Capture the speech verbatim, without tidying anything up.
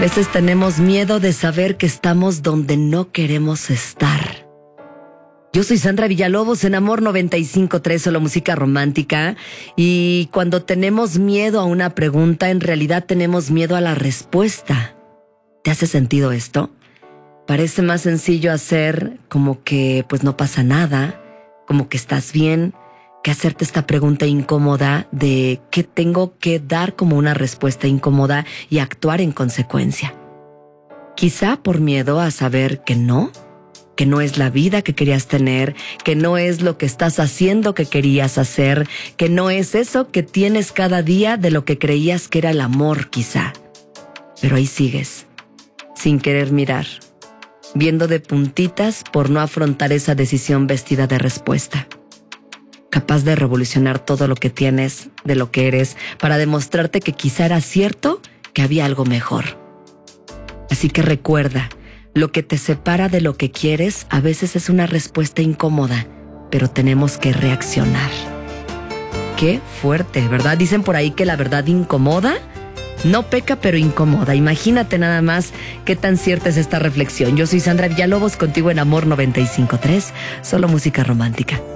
veces tenemos miedo de saber que estamos donde no queremos estar. Yo soy Sandra Villalobos en Amor noventa y cinco punto tres, solo música romántica. Y cuando tenemos miedo a una pregunta, en realidad tenemos miedo a la respuesta. ¿Te hace sentido esto? Parece más sencillo hacer como que pues no pasa nada, como que estás bien, que hacerte esta pregunta incómoda de qué tengo que dar como una respuesta incómoda y actuar en consecuencia. Quizá por miedo a saber que no, que no es la vida que querías tener, que no es lo que estás haciendo que querías hacer, que no es eso que tienes cada día de lo que creías que era el amor quizá. Pero ahí sigues, sin querer mirar, viendo de puntitas por no afrontar esa decisión vestida de respuesta. Capaz de revolucionar todo lo que tienes, de lo que eres, para demostrarte que quizá era cierto que había algo mejor. Así que recuerda, lo que te separa de lo que quieres a veces es una respuesta incómoda, pero tenemos que reaccionar. Qué fuerte, ¿verdad? Dicen por ahí que la verdad incomoda no peca, pero incomoda. Imagínate nada más qué tan cierta es esta reflexión. Yo soy Sandra Villalobos, contigo en Amor noventa y cinco punto tres, solo música romántica.